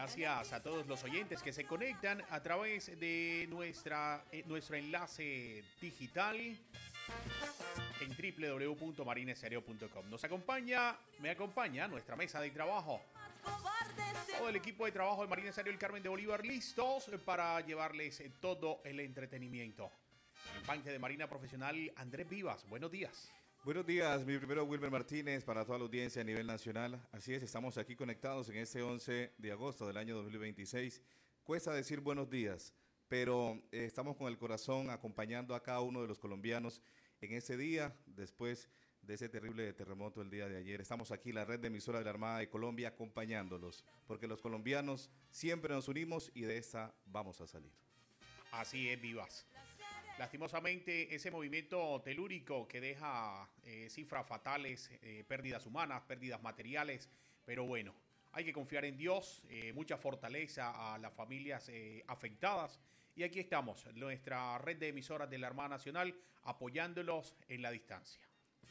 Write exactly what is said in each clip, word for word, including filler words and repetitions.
Gracias a todos los oyentes que se conectan a través de nuestra, eh, nuestro enlace digital en doble u doble u doble u punto marina estéreo punto com. Nos acompaña, me acompaña nuestra mesa de trabajo. Todo el equipo de trabajo de Marina Estéreo El Carmen de Bolívar listos para llevarles todo el entretenimiento. El banque de Marina Profesional Andrés Vivas, buenos días. Buenos días, mi primero Wilmer Martínez para toda la audiencia a nivel nacional. Así es, estamos aquí conectados en este once de agosto del año dos mil veintiséis. Cuesta decir buenos días, pero eh, estamos con el corazón acompañando a cada uno de los colombianos en ese día, después de ese terrible terremoto el día de ayer. Estamos aquí, la red de emisoras de la Armada de Colombia, acompañándolos, porque los colombianos siempre nos unimos y de esta vamos a salir. Así es, Vivas. Lastimosamente, ese movimiento telúrico que deja eh, cifras fatales, eh, pérdidas humanas, pérdidas materiales, pero bueno, hay que confiar en Dios, eh, mucha fortaleza a las familias eh, afectadas. Y aquí estamos, nuestra red de emisoras de la Armada Nacional, apoyándolos en la distancia.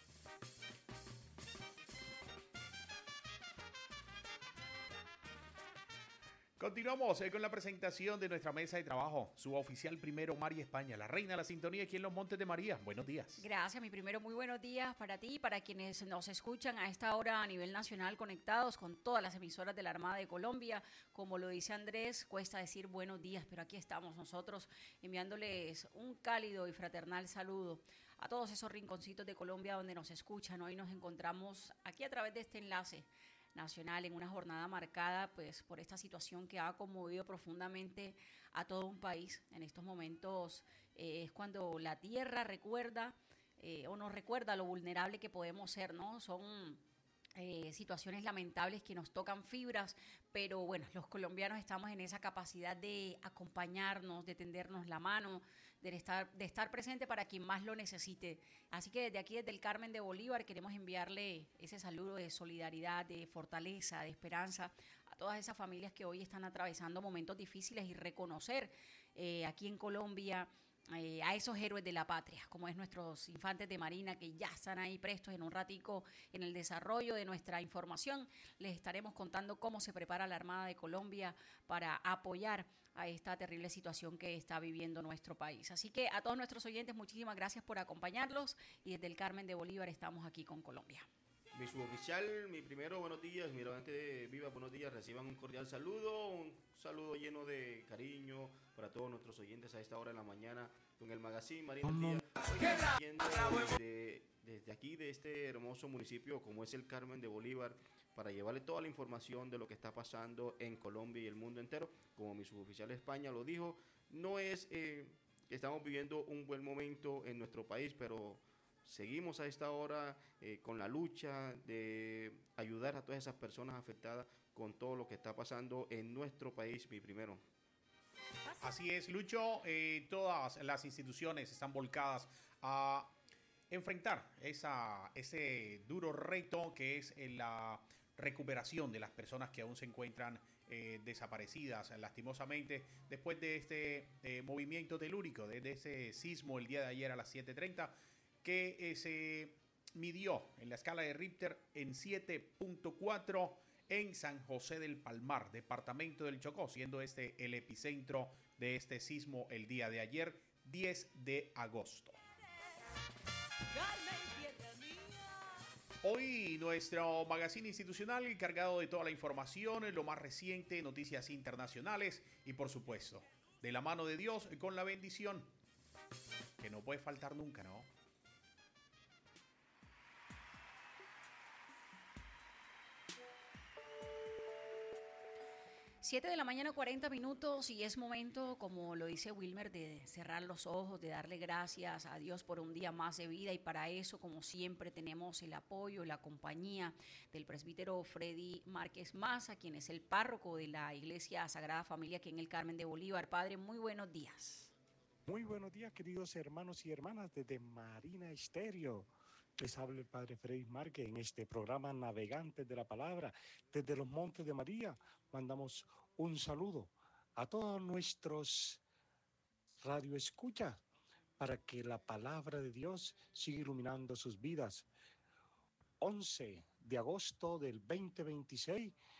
Continuamos eh, con la presentación de nuestra mesa de trabajo. Su oficial primero, María España, la reina de la sintonía aquí en Los Montes de María. Buenos días. Gracias, mi primero. Muy buenos días para ti y para quienes nos escuchan a esta hora a nivel nacional, conectados con todas las emisoras de la Armada de Colombia. Como lo dice Andrés, cuesta decir buenos días, pero aquí estamos nosotros enviándoles un cálido y fraternal saludo a todos esos rinconcitos de Colombia donde nos escuchan. Hoy nos encontramos aquí a través de este enlace nacional en una jornada marcada pues por esta situación que ha conmovido profundamente a todo un país. En estos momentos eh, es cuando la tierra recuerda eh, o nos recuerda lo vulnerable que podemos ser, ¿no? Son Eh, situaciones lamentables que nos tocan fibras, pero bueno, los colombianos estamos en esa capacidad de acompañarnos, de tendernos la mano, de estar, de estar presente para quien más lo necesite. Así que desde aquí, desde el Carmen de Bolívar, queremos enviarle ese saludo de solidaridad, de fortaleza, de esperanza a todas esas familias que hoy están atravesando momentos difíciles y reconocer eh, aquí en Colombia Eh, a esos héroes de la patria, como es nuestros infantes de Marina, que ya están ahí prestos. En un ratico, en el desarrollo de nuestra información, les estaremos contando cómo se prepara la Armada de Colombia para apoyar a esta terrible situación que está viviendo nuestro país. Así que a todos nuestros oyentes, muchísimas gracias por acompañarlos y desde el Carmen de Bolívar estamos aquí con Colombia. Mi suboficial, mi primero, buenos días, mi hermano de Viva, buenos días, reciban un cordial saludo, un saludo lleno de cariño para todos nuestros oyentes a esta hora de la mañana con el magazine Marina al Día. Desde, desde aquí, de este hermoso municipio como es el Carmen de Bolívar, para llevarle toda la información de lo que está pasando en Colombia y el mundo entero. Como mi suboficial de España lo dijo, no es eh, que estamos viviendo un buen momento en nuestro país, pero seguimos a esta hora eh, con la lucha de ayudar a todas esas personas afectadas con todo lo que está pasando en nuestro país, mi primero. Así es, Lucho, eh, todas las instituciones están volcadas a enfrentar esa, ese duro reto que es la recuperación de las personas que aún se encuentran eh, desaparecidas lastimosamente después de este eh, movimiento telúrico, desde ese sismo el día de ayer a las siete treinta, que eh, se midió en la escala de Richter en siete punto cuatro en San José del Palmar, departamento del Chocó, siendo este el epicentro de este sismo el día de ayer, diez de agosto. Hoy nuestro magazine institucional cargado de toda la información, lo más reciente, noticias internacionales y por supuesto, de la mano de Dios con la bendición, que no puede faltar nunca, ¿no? siete de la mañana, cuarenta minutos, y es momento, como lo dice Wilmer, de cerrar los ojos, de darle gracias a Dios por un día más de vida, y para eso, como siempre, tenemos el apoyo, la compañía del presbítero Freddy Márquez Maza, quien es el párroco de la Iglesia Sagrada Familia aquí en el Carmen de Bolívar. Padre, muy buenos días. Muy buenos días, queridos hermanos y hermanas desde Marina Estéreo. Les habla el Padre Freddy Márquez en este programa Navegantes de la Palabra. Desde los Montes de María mandamos un saludo a todos nuestros radioescuchas para que la palabra de Dios siga iluminando sus vidas. once de agosto del veinte veintiséis